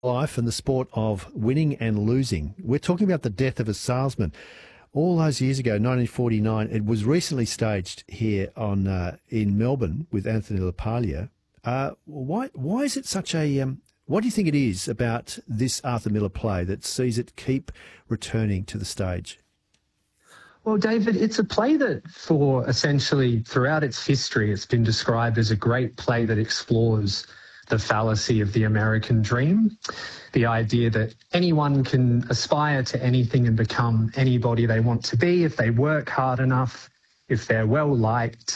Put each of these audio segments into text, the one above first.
Life and the sport of winning and losing. We're talking about the death of a salesman. All those years ago, 1949, it was recently staged here in Melbourne with Anthony LaPaglia. Why is it such a... what do you think it is about this Arthur Miller play that sees it keep returning to the stage? Well, David, it's a play that for essentially throughout its history, it's been described as a great play that explores the fallacy of the American dream, the idea that anyone can aspire to anything and become anybody they want to be if they work hard enough, if they're well liked.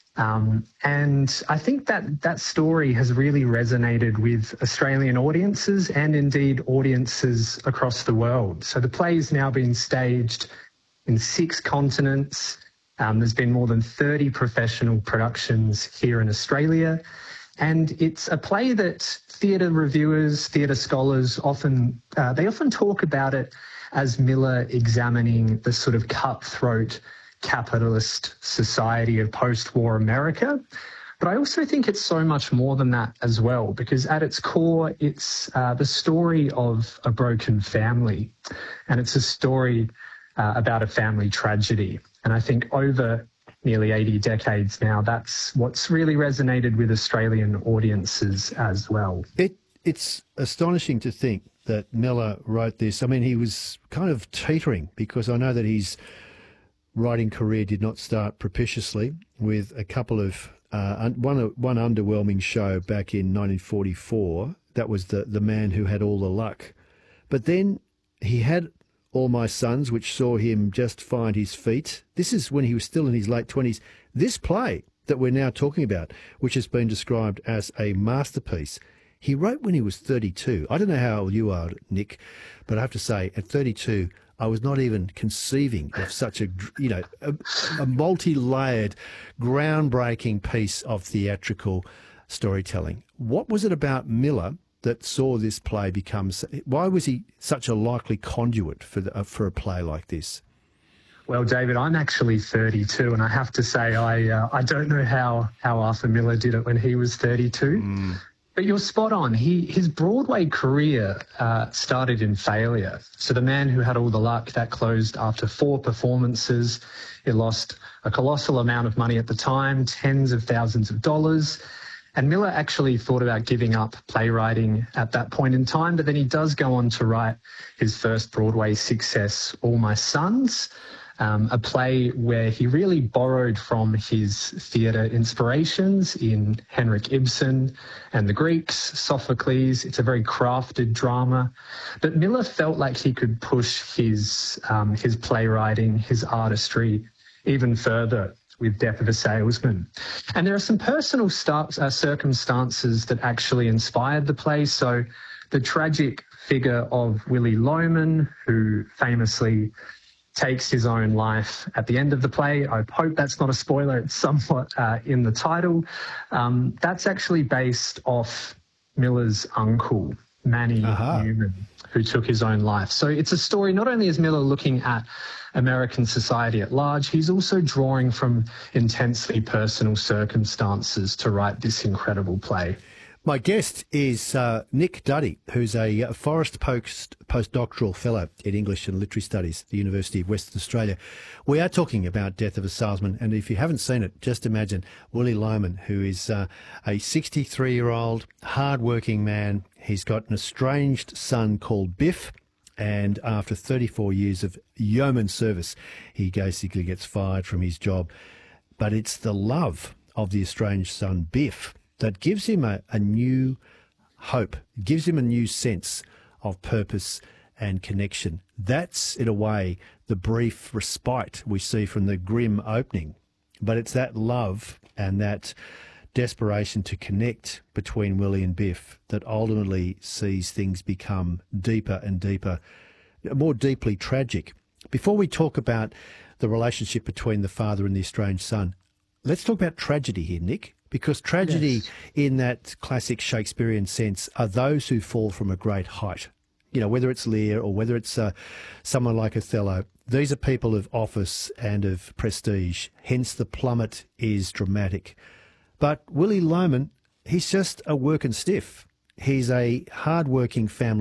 And I think that story has really resonated with Australian audiences and indeed audiences across the world. So the play is now being staged in 6 continents. There's been more than 30 professional productions here in Australia. And it's a play that theatre reviewers, theatre scholars often talk about it as Miller examining the sort of cutthroat capitalist society of post-war America. But I also think it's so much more than that as well, because at its core, it's the story of a broken family. And it's a story about a family tragedy. And I think over nearly 80 decades now, that's what's really resonated with Australian audiences as well. It's astonishing to think that Miller wrote this. I mean, he was kind of teetering, because I know that his writing career did not start propitiously, with a couple of one underwhelming show back in 1944. That was the Man Who Had All the Luck. But then he had All My Sons, which saw him just find his feet. This is when he was still in his late 20s. This play that we're now talking about, which has been described as a masterpiece, he wrote when he was 32. I don't know how old you are, Nick, but I have to say, at 32, I was not even conceiving of such a multi-layered, groundbreaking piece of theatrical storytelling. What was it about Miller that saw this play become... Why was he such a likely conduit for a play like this? Well, David, I'm actually 32, and I have to say I don't know how Arthur Miller did it when he was 32. But you're spot on. His Broadway career started in failure. So The Man Who Had All the Luck, that closed after 4 performances. It lost a colossal amount of money at the time, tens of thousands of dollars. And Miller actually thought about giving up playwriting at that point in time, but then he does go on to write his first Broadway success, All My Sons, a play where he really borrowed from his theatre inspirations in Henrik Ibsen and the Greeks, Sophocles. It's a very crafted drama. But Miller felt like he could push his playwriting, his artistry even further with Death of a Salesman. And there are some personal circumstances that actually inspired the play. So the tragic figure of Willy Loman, who famously takes his own life at the end of the play. I hope that's not a spoiler. It's somewhat in the title. That's actually based off Miller's uncle, Manny Newman, who took his own life. So it's a story, not only is Miller looking at American society at large, he's also drawing from intensely personal circumstances to write this incredible play. My guest is Nick Duddy, who's a Forrest postdoctoral fellow in English and Literary Studies at the University of Western Australia. We are talking about Death of a Salesman, and if you haven't seen it, just imagine Willy Loman, who is a 63-year-old, hard-working man. He's got an estranged son called Biff, and after 34 years of yeoman service, he basically gets fired from his job. But it's the love of the estranged son, Biff, that gives him a new hope, gives him a new sense of purpose and connection. That's, in a way, the brief respite we see from the grim opening. But it's that love and that desperation to connect between Willie and Biff that ultimately sees things become deeper and deeper, more deeply tragic. Before we talk about the relationship between the father and the estranged son, let's talk about tragedy here, Nick. Because tragedy, in that classic Shakespearean sense, are those who fall from a great height. You know, whether it's Lear or whether it's someone like Othello, these are people of office and of prestige. Hence, the plummet is dramatic. But Willy Loman, he's just a working stiff. He's a hard-working family